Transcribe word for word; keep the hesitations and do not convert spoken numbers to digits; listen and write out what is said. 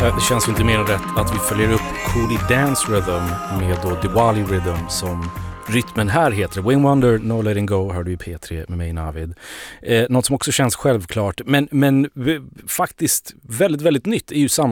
Det känns inte mer än rätt att vi följer upp Coolie Dance Rhythm med då Diwali Rhythm som rytmen här heter. Wayne Wonder, No Letting Go, hör du i P tre med mig Navid. Eh, något som också känns självklart, men, men faktiskt väldigt, väldigt nytt är ju samma